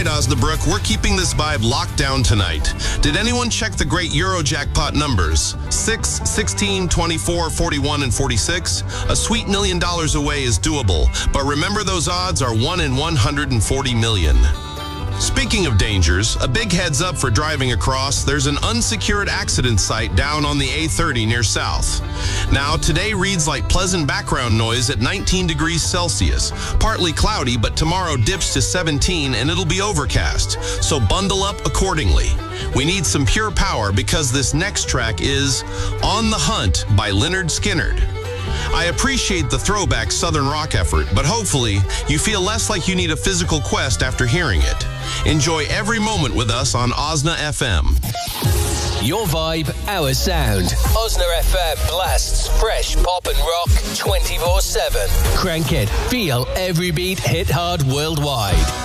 right, Osnabrück, we're keeping this vibe locked down tonight. Did anyone check the great Eurojackpot numbers? 6, 16, 24, 41, and 46? A sweet $1 million away is doable, but remember those odds are 1 in 140 million. Speaking of dangers, a big heads up for driving across. There's an unsecured accident site down on the A30 near South. Now, today reads like pleasant background noise at 19 degrees Celsius. Partly cloudy, but tomorrow dips to 17 and it'll be overcast. So bundle up accordingly. We need some pure power because this next track is On the Hunt by Lynyrd Skynyrd. I appreciate the throwback Southern rock effort, but hopefully you feel less like you need a physical quest after hearing it. Enjoy every moment with us on Osna FM. Your vibe, our sound. Osna FM blasts fresh pop and rock 24/7. Crank it, feel every beat, hit hard worldwide.